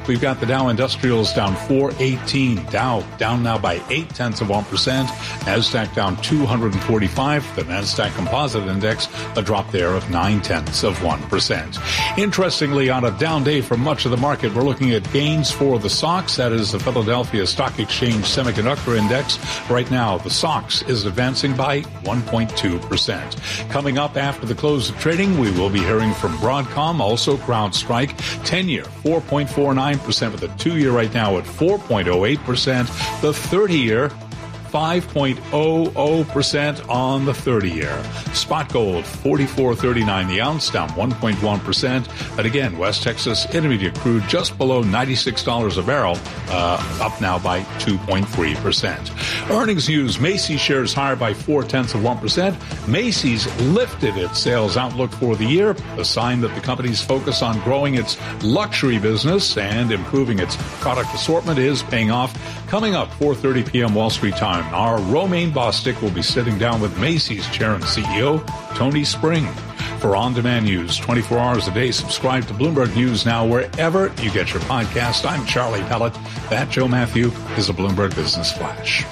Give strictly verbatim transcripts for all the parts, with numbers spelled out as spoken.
we've got the Dow Industrials down four eighteen. Dow down now by eight tenths of one percent. NASDAQ down two forty-five. The NASDAQ Composite Index, a drop there of nine tenths of one percent. Interestingly, on a down day for much of the market, we're looking at gains for the S O X. That is the Philadelphia Stock Exchange Semiconductor Index. Right now, the S O X is advancing by one point two percent. Coming up after the close of trading, we will be hearing from Broadcom, also CrowdStrike. ten-year, four point four nine percent, with the two-year right now at four point oh eight percent. The thirty-year, five point oh oh percent on the thirty-year. Spot gold, forty-four thirty-nine the ounce, down one point one percent. And again, West Texas Intermediate crude just below ninety-six dollars a barrel, uh, up now by two point three percent. Earnings news, Macy's shares higher by four tenths of one percent. Macy's lifted its sales outlook for the year, a sign that the company's focus on growing its luxury business and improving its product assortment is paying off. Coming up, four thirty p.m. Wall Street time, our Romaine Bostic will be sitting down with Macy's Chair and C E O, Tony Spring. For on-demand news, twenty-four hours a day, subscribe to Bloomberg News Now wherever you get your podcast. I'm Charlie Pellet. That, Joe Matthew, is a Bloomberg Business Flash.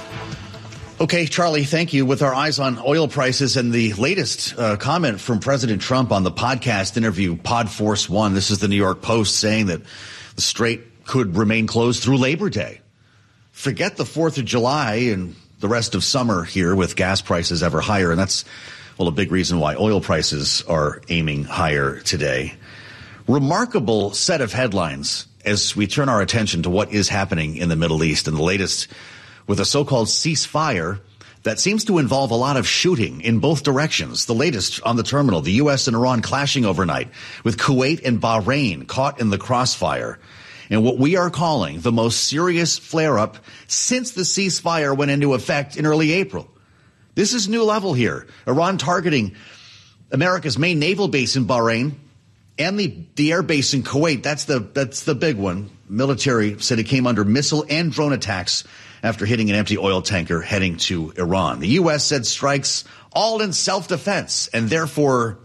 Okay, Charlie, thank you. With our eyes on oil prices and the latest uh, comment from President Trump on the podcast interview Pod Force One, this is the New York Post saying that the Strait could remain closed through Labor Day. Forget the fourth of July and the rest of summer here with gas prices ever higher. And that's, well, a big reason why oil prices are aiming higher today. Remarkable set of headlines as we turn our attention to what is happening in the Middle East, and the latest with a so-called ceasefire that seems to involve a lot of shooting in both directions. The latest on the terminal, the U S and Iran clashing overnight, with Kuwait and Bahrain caught in the crossfire. And what we are calling the most serious flare-up since the ceasefire went into effect in early April. This is new level here. Iran targeting America's main naval base in Bahrain and the, the air base in Kuwait. That's the, that's the big one. Military said it came under missile and drone attacks after hitting an empty oil tanker heading to Iran. The U S said strikes all in self-defense, and therefore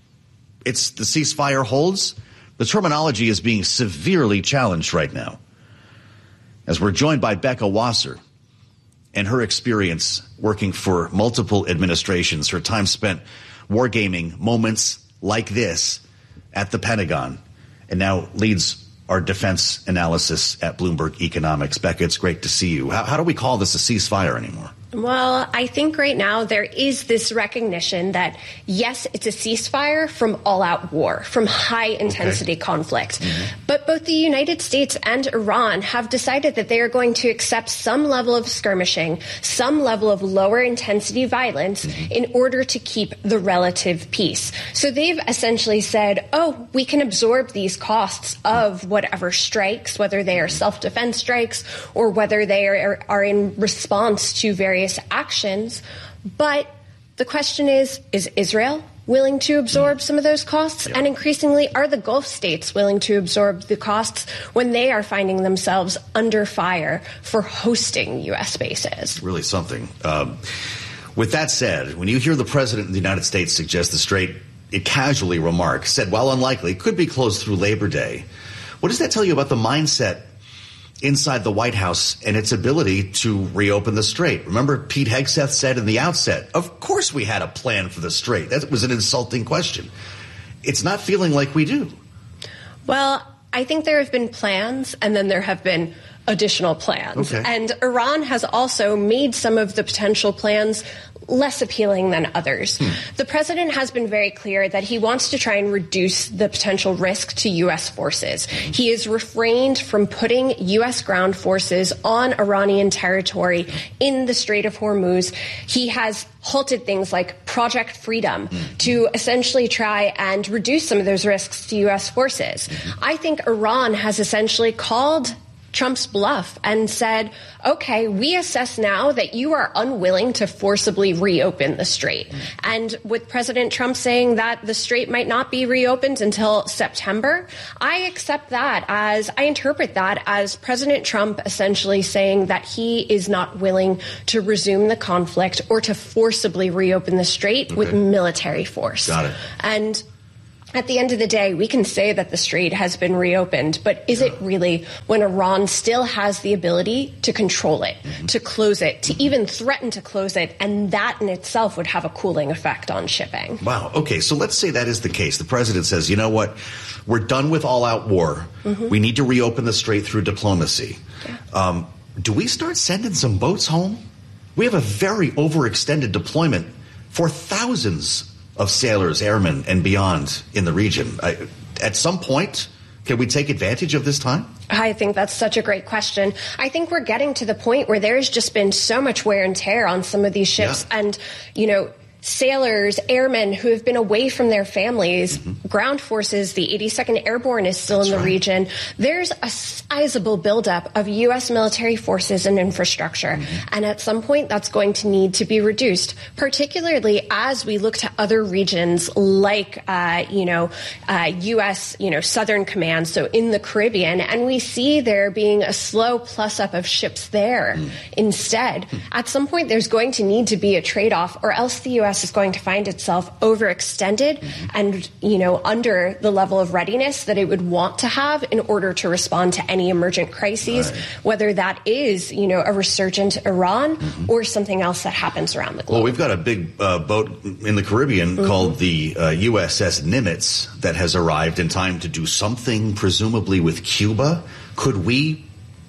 it's the ceasefire holds. The terminology is being severely challenged right now, as we're joined by Becca Wasser and her experience working for multiple administrations, her time spent wargaming moments like this at the Pentagon, and now leads our defense analysis at Bloomberg Economics. Becca, it's great to see you. How, how do we call this a ceasefire anymore? Well, I think right now there is this recognition that, yes, it's a ceasefire from all-out war, from high-intensity okay. conflict. Mm-hmm. But both the United States and Iran have decided that they are going to accept some level of skirmishing, some level of lower-intensity violence mm-hmm. in order to keep the relative peace. So they've essentially said, oh, we can absorb these costs of whatever strikes, whether they are self-defense strikes or whether they are, are in response to various actions. But the question is, is Israel willing to absorb some of those costs? Yeah. And increasingly, are the Gulf states willing to absorb the costs when they are finding themselves under fire for hosting U S bases? Really something. Um, with that said, when you hear the president of the United States suggest the Strait, it casually remarked, said, while unlikely, could be closed through Labor Day. What does that tell you about the mindset inside the White House and its ability to reopen the Strait? Remember, Pete Hegseth said in the outset, of course we had a plan for the Strait. That was an insulting question. It's not feeling like we do. Well, I think there have been plans, and then there have been additional plans. Okay. And Iran has also made some of the potential plans less appealing than others. Hmm. The president has been very clear that he wants to try and reduce the potential risk to U S forces. He has refrained from putting U S ground forces on Iranian territory in the Strait of Hormuz. He has halted things like Project Freedom mm-hmm. to essentially try and reduce some of those risks to U S forces. Mm-hmm. I think Iran has essentially called Trump's bluff and said, okay, we assess now that you are unwilling to forcibly reopen the Strait. Mm-hmm. And with President Trump saying that the Strait might not be reopened until September, I accept that as, I interpret that as President Trump essentially saying that he is not willing to resume the conflict or to forcibly reopen the Strait okay. with military force. Got it. And at the end of the day, we can say that the strait has been reopened, but is it really when Iran still has the ability to control it, mm-hmm. to close it, to even threaten to close it, and that in itself would have a cooling effect on shipping? Wow. Okay, so let's say that is the case. The president says, you know what, we're done with all-out war. Mm-hmm. We need to reopen the strait through diplomacy. Yeah. Um, do we start sending some boats home? We have a very overextended deployment for thousands of sailors, airmen, and beyond in the region. I, at some point, can we take advantage of this time? I think that's such a great question. I think we're getting to the point where there's just been so much wear and tear on some of these ships. Yeah. And, you know, sailors, airmen who have been away from their families, mm-hmm. ground forces, the eighty-second Airborne is still That's in the right. region. There's a sizable buildup of U S military forces and infrastructure. Mm-hmm. And at some point, that's going to need to be reduced, particularly as we look to other regions like, uh, you know, uh, U S, you know, Southern Command, so in the Caribbean. And we see there being a slow plus up of ships there mm. instead. Mm. At some point, there's going to need to be a trade-off, or else the U S is going to find itself overextended mm-hmm. and, you know, under the level of readiness that it would want to have in order to respond to any emergent crises, right. whether that is, you know, a resurgent Iran mm-hmm. or something else that happens around the globe. Well, we've got a big uh, boat in the Caribbean mm-hmm. called the uh, U S S Nimitz that has arrived in time to do something, presumably with Cuba. Could we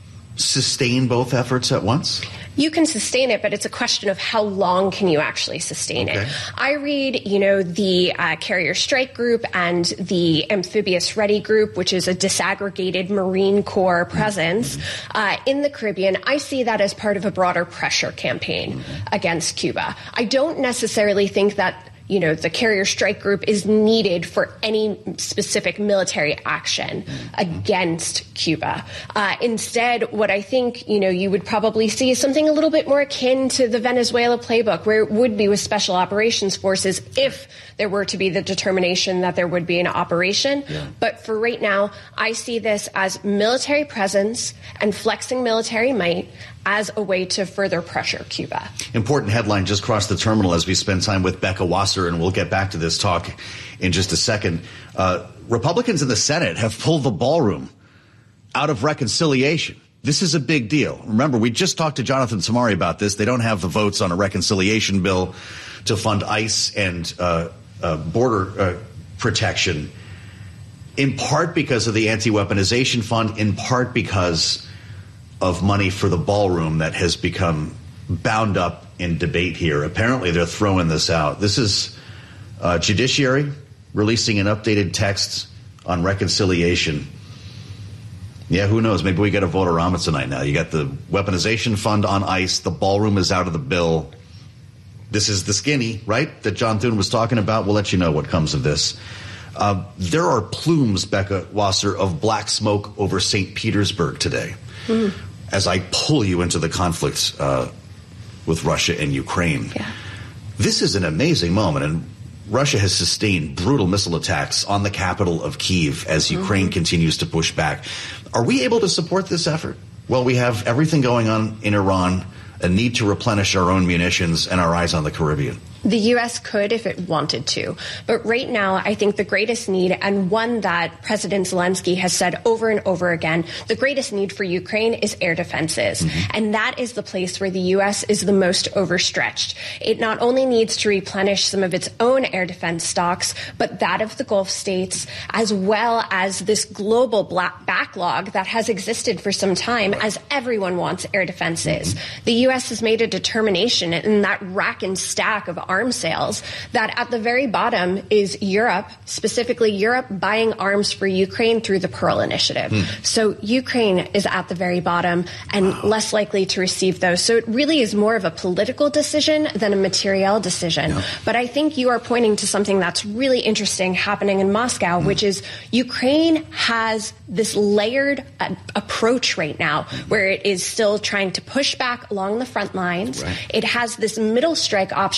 sustain both efforts at once? You can sustain it, but it's a question of how long can you actually sustain okay. it. I read, you know, the uh, Carrier Strike Group and the Amphibious Ready Group, which is a disaggregated Marine Corps presence mm-hmm. uh, in the Caribbean. I see that as part of a broader pressure campaign mm-hmm. against Cuba. I don't necessarily think that, you know, the Carrier Strike Group is needed for any specific military action against Cuba. Uh, instead, what I think, you know, you would probably see is something a little bit more akin to the Venezuela playbook, where it would be with special operations forces if there were to be the determination that there would be an operation. Yeah. But for right now, I see this as military presence and flexing military might as a way to further pressure Cuba. Important headline just crossed the terminal as we spend time with Becca Wasser, and we'll get back to this talk in just a second. Uh, Republicans in the Senate have pulled the ballroom out of reconciliation. This is a big deal. Remember, we just talked to Jonathan Tamari about this. They don't have the votes on a reconciliation bill to fund ICE and uh, uh, border uh, protection, in part because of the anti-weaponization fund, in part because of money for the ballroom that has become bound up in debate here. Apparently, they're throwing this out. This is uh, Judiciary releasing an updated text on reconciliation. Yeah, who knows? Maybe we get a vote-a-rama tonight now. You got the weaponization fund on ICE. The ballroom is out of the bill. This is the skinny, right, that John Thune was talking about. We'll let you know what comes of this. Uh, there are plumes, Becca Wasser, of black smoke over Saint Petersburg today. Mm. As I pull you into the conflict uh, with Russia and Ukraine. Yeah. This is an amazing moment, and Russia has sustained brutal missile attacks on the capital of Kyiv as mm-hmm. Ukraine continues to push back. Are we able to support this effort? Well, we have everything going on in Iran, a need to replenish our own munitions, and our eyes on the Caribbean. The U S could if it wanted to. But right now, I think the greatest need, and one that President Zelensky has said over and over again, the greatest need for Ukraine is air defenses. Mm-hmm. And that is the place where the U S is the most overstretched. It not only needs to replenish some of its own air defense stocks, but that of the Gulf states, as well as this global black backlog that has existed for some time, as everyone wants air defenses. Mm-hmm. The U S has made a determination in that rack and stack of arms sales that at the very bottom is Europe, specifically Europe buying arms for Ukraine through the Pearl Initiative. Mm. So Ukraine is at the very bottom and wow. less likely to receive those. So it really is more of a political decision than a material decision. Yeah. But I think you are pointing to something that's really interesting happening in Moscow, mm. which is Ukraine has this layered uh, approach right now mm. where it is still trying to push back along the front lines. Right. It has this middle strike option where it's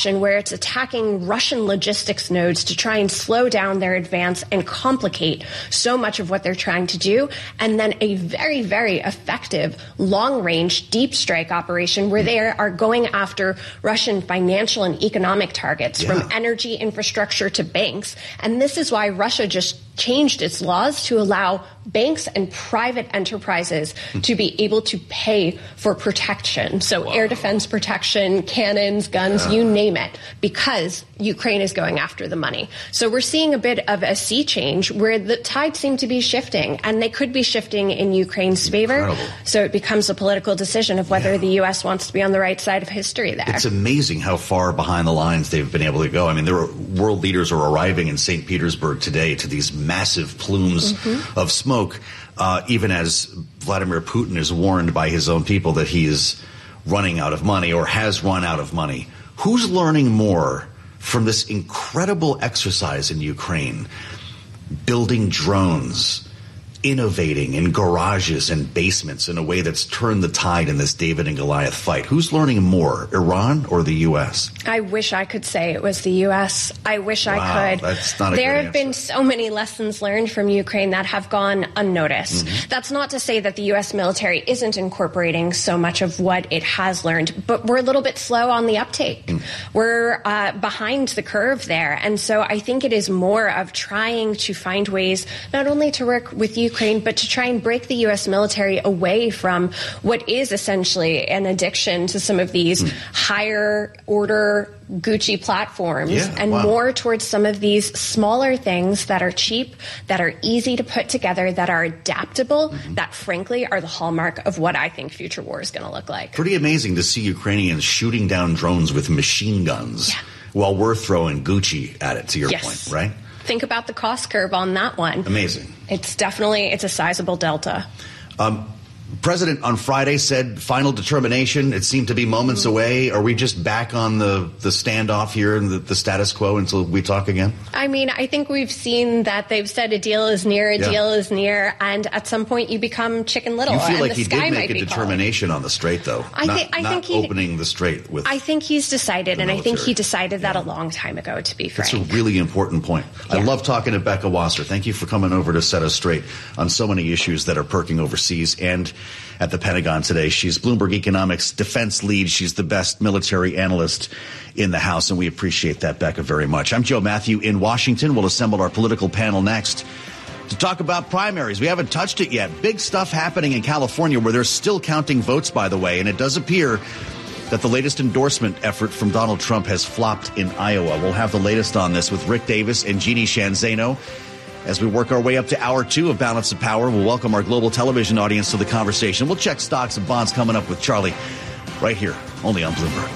it's attacking Russian logistics nodes to try and slow down their advance and complicate so much of what they're trying to do. And then a very, very effective long-range deep strike operation where they are going after Russian financial and economic targets, yeah. from energy infrastructure to banks. And this is why Russia just changed its laws to allow banks and private enterprises to be able to pay for protection. So wow. air defense protection, cannons, guns, yeah. you name it, because Ukraine is going after the money. So we're seeing a bit of a sea change where the tides seem to be shifting, and they could be shifting in Ukraine's favor. Incredible. So it becomes a political decision of whether yeah. the U S wants to be on the right side of history there. It's amazing how far behind the lines they've been able to go. I mean, there are, world leaders are arriving in Saint Petersburg today to these massive plumes mm-hmm. of smoke, uh, even as Vladimir Putin is warned by his own people that he is running out of money or has run out of money. Who's learning more from this incredible exercise in Ukraine? Building drones, innovating in garages and basements in a way that's turned the tide in this David and Goliath fight. Who's learning more, Iran or the U S? I wish I could say it was the U S. I wish wow, I could. That's not a there good have been so many lessons learned from Ukraine that have gone unnoticed. Mm-hmm. That's not to say that the U S military isn't incorporating so much of what it has learned, but we're a little bit slow on the uptake. Mm. We're uh, behind the curve there. And so I think it is more of trying to find ways not only to work with Ukraine, Ukraine, but to try and break the U S military away from what is essentially an addiction to some of these mm. higher order Gucci platforms yeah, and wow. more towards some of these smaller things that are cheap, that are easy to put together, that are adaptable, mm-hmm. that frankly are the hallmark of what I think future war is going to look like. Pretty amazing to see Ukrainians shooting down drones with machine guns yeah. while we're throwing Gucci at it, to your yes. point, right? Think about the cost curve on that one. Amazing. It's definitely, it's a sizable delta. Um, President on Friday said final determination. It seemed to be moments mm-hmm. away. Are we just back on the, the standoff here and the, the status quo until we talk again? I mean, I think we've seen that they've said a deal is near, a yeah. deal is near, and at some point you become Chicken Little. You feel and like the he sky did make a determination calling. on the strait, though. I, not, th- I not think he, opening the strait with. I think he's decided, and I think he decided that yeah. a long time ago. To be frank, that's a really important point. Yeah. I love talking to Becca Wasser. Thank you for coming over to set us straight on so many issues that are perking overseas and at the Pentagon today. She's Bloomberg Economics defense lead. She's the best military analyst in the House, and we appreciate that, Becca, very much. I'm Joe Matthew in Washington. We'll assemble our political panel next to talk about primaries. We haven't touched it yet. Big stuff happening in California where they're still counting votes, by the way, and it does appear that the latest endorsement effort from Donald Trump has flopped in Iowa. We'll have the latest on this with Rick Davis and Jeannie Shanzano. As we work our way up to hour two of Balance of Power, we'll welcome our global television audience to the conversation. We'll check stocks and bonds coming up with Charlie right here, only on Bloomberg.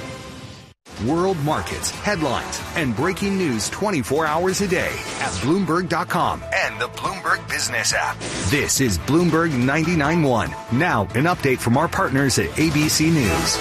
World markets, headlines, and breaking news twenty-four hours a day at Bloomberg dot com and the Bloomberg Business app. This is Bloomberg ninety-nine point one. Now, an update from our partners at A B C News.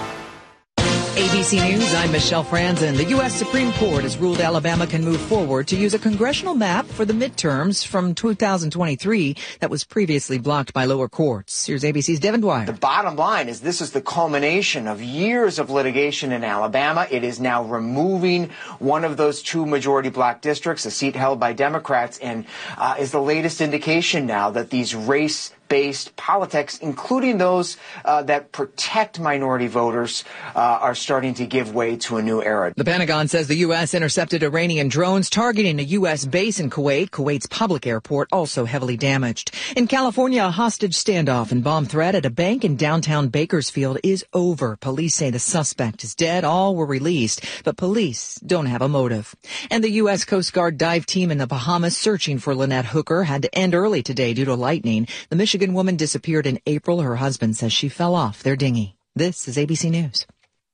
A B C News, I'm Michelle Franzen. The U S Supreme Court has ruled Alabama can move forward to use a congressional map for the midterms from two thousand twenty-three that was previously blocked by lower courts. Here's A B C's Devin Dwyer. The bottom line is this is the culmination of years of litigation in Alabama. It is now removing one of those two majority black districts, a seat held by Democrats, and uh, is the latest indication now that these race based politics, including those uh, that protect minority voters, uh, are starting to give way to a new era. The Pentagon says the U S intercepted Iranian drones targeting a U S base in Kuwait. Kuwait's public airport also heavily damaged. In California, a hostage standoff and bomb threat at a bank in downtown Bakersfield is over. Police say the suspect is dead. All were released, but police don't have a motive. And the U S Coast Guard dive team in the Bahamas searching for Lynette Hooker had to end early today due to lightning. The Michigan woman disappeared in April. Her husband says she fell off their dinghy. This is A B C News.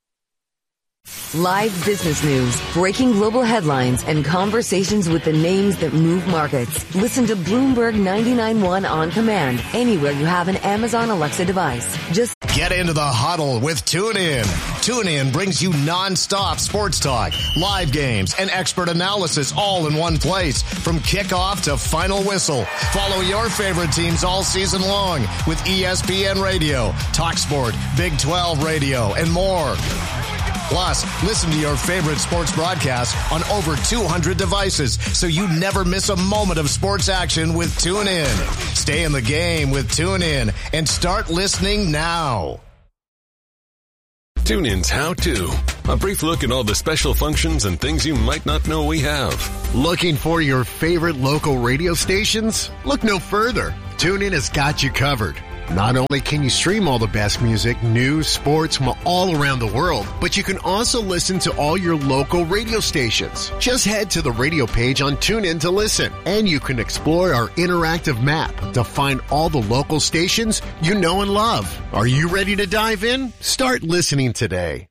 Live business news, breaking global headlines, and conversations with the names that move markets. Listen to Bloomberg ninety-nine point one on command anywhere you have an Amazon Alexa device. Just get into the huddle with TuneIn. TuneIn brings you nonstop sports talk, live games, and expert analysis all in one place from kickoff to final whistle. Follow your favorite teams all season long with E S P N Radio, TalkSport, Big twelve Radio, and more. Plus, listen to your favorite sports broadcast on over two hundred devices so you never miss a moment of sports action with TuneIn. Stay in the game with TuneIn and start listening now. TuneIn's How To. A brief look at all the special functions and things you might not know we have. Looking for your favorite local radio stations? Look no further. TuneIn has got you covered. Not only can you stream all the best music, news, sports from all around the world, but you can also listen to all your local radio stations. Just head to the radio page on TuneIn to listen, and you can explore our interactive map to find all the local stations you know and love. Are you ready to dive in? Start listening today.